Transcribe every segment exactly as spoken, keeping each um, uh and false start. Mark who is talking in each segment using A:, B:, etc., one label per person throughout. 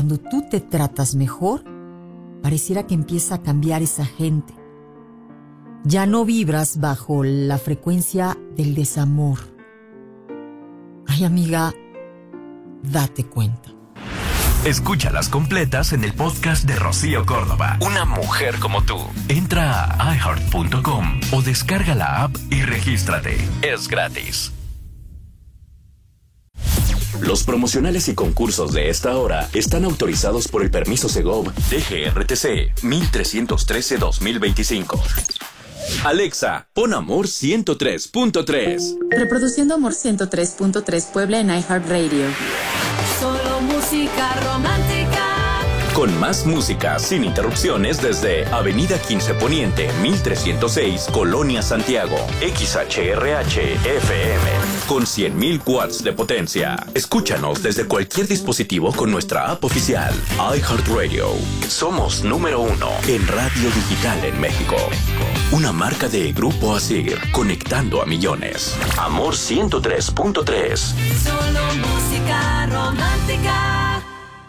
A: cuando tú te tratas mejor, pareciera que empieza a cambiar esa gente. Ya no vibras bajo la frecuencia del desamor. Ay, amiga, date cuenta.
B: Escúchalas completas en el podcast de Rocío Córdoba. Una mujer como tú. Entra a i heart punto com o descarga la app y regístrate. Es gratis. Los promocionales y concursos de esta hora están autorizados por el permiso Segov D G R T C mil trescientos trece guión dos mil veinticinco. Alexa, pon Amor ciento tres punto tres.
C: Reproduciendo Amor ciento tres punto tres Puebla en iHeartRadio.
D: Solo música romántica.
B: Con más música sin interrupciones desde Avenida quince Poniente, mil trescientos seis, Colonia Santiago. X H R H F M. Con cien mil watts de potencia. Escúchanos desde cualquier dispositivo con nuestra app oficial. iHeartRadio. Somos número uno en radio digital en México. Una marca de Grupo Asir, conectando a millones. Amor ciento tres punto tres.
D: Solo música romántica.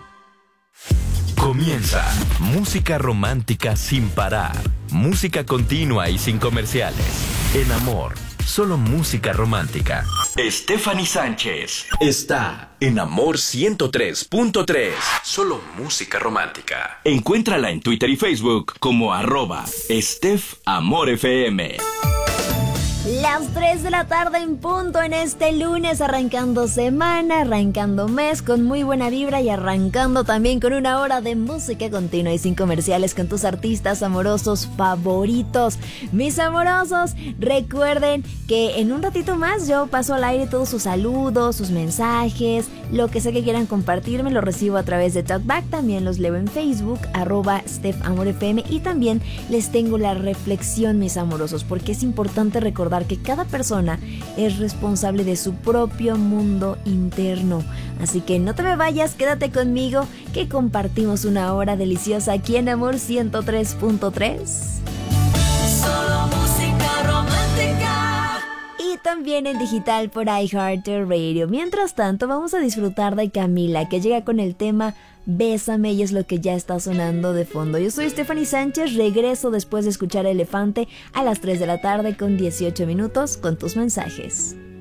B: Comienza Música Romántica sin parar. Música continua y sin comerciales. En Amor, solo música romántica. Stephanie Sánchez está en Amor ciento tres punto tres. Solo música romántica. Encuéntrala en Twitter y Facebook como arroba Steph Amor F M.
E: Las tres de la tarde en punto en este lunes, arrancando semana, arrancando mes con muy buena vibra y arrancando también con una hora de música continua y sin comerciales con tus artistas amorosos favoritos. Mis amorosos, recuerden que en un ratito más yo paso al aire todos sus saludos, sus mensajes, lo que sea que quieran compartirme, lo recibo a través de Talkback, también los leo en Facebook, arroba Steph Amor F M, y también les tengo la reflexión, mis amorosos, porque es importante recordar que cada persona es responsable de su propio mundo interno. Así que no te me vayas, quédate conmigo que compartimos una hora deliciosa aquí en Amor ciento tres punto tres.
D: Solo música romántica.
E: Y también en digital por iHeartRadio. Mientras tanto, vamos a disfrutar de Camila, que llega con el tema Bésame, y es lo que ya está sonando de fondo. Yo soy Stephanie Sánchez, regreso después de escuchar Elefante a las tres de la tarde con dieciocho minutos con tus mensajes.